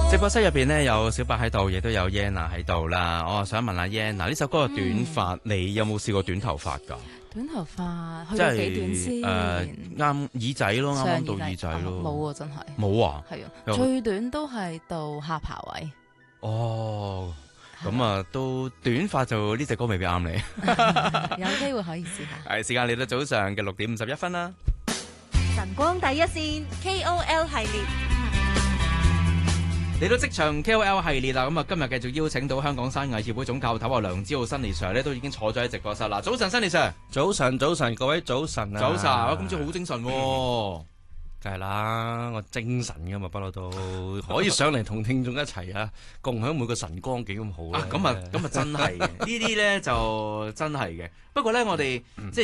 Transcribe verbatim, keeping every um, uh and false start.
直播室入邊咧有小白喺度，亦都有 Yana 喺度啦。我想問下 Yana，呢首歌嘅短髮，嗯、你有冇試過短頭髮㗎？ 短頭髮去到幾短先？ 誒啱耳仔咯，啱啱到耳仔咯。 冇啊，真係冇啊。 係啊，最短都係到下巴位。 哦，咁啊，都短髮就呢隻歌未必啱你。 有機會可以試下。 係時間嚟到早上嘅六點五十一分啦。 晨光第一線 K O L 系列。 嚟到職場 K O L 系列啦，咁啊今日繼續邀請到香港山藝協會總教頭啊梁梓浩 Sunny Sir 咧，都已經坐咗喺直播室啦。早晨 Sunny Sir， 早晨早晨，各位早晨啊！ 早晨，我今朝好精神喎。 梗係啦，我精神噶嘛，不嬲都可以上嚟同聽眾一齊啊，共享每個晨光幾咁好啊！ 咁啊咁啊真係嘅，呢啲咧就真係嘅。不過咧，我哋即係。